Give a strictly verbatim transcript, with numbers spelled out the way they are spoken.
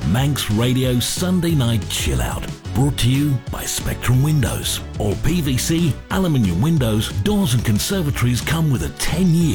Manx Radio Sunday Night Chill Out. Brought to you by Spectrum Windows. All P V C, aluminium windows, doors and conservatories come with a ten year